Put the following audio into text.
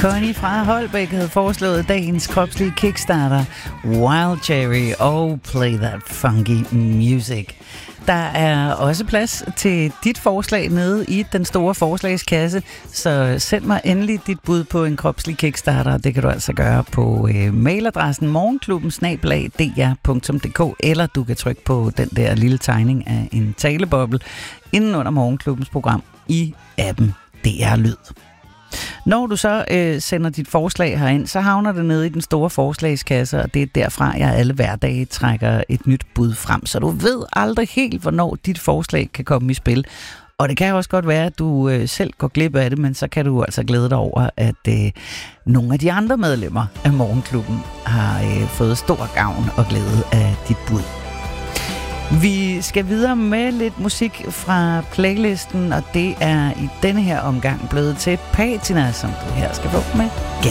Connie fra Holbæk havde foreslået dagens kropslige kickstarter, Wild Cherry og Play That Funky Music. Der er også plads til dit forslag nede i den store forslagskasse, så send mig endelig dit bud på en kropslig kickstarter. Det kan du altså gøre på mailadressen morgenklubben@dr.dk, eller du kan trykke på den der lille tegning af en taleboble inden under Morgenklubbens program i appen DR Lyd. Når du så sender dit forslag herind, så havner det nede i den store forslagskasse, og det er derfra, jeg alle hverdage trækker et nyt bud frem. Så du ved aldrig helt, hvornår dit forslag kan komme i spil. Og det kan også godt være, at du selv går glip af det, men så kan du altså glæde dig over, at nogle af de andre medlemmer af Morgenklubben har fået stor gavn og glæde af dit bud. Vi skal videre med lidt musik fra playlisten, og det er i denne her omgang blevet til Patina, som du her skal få med.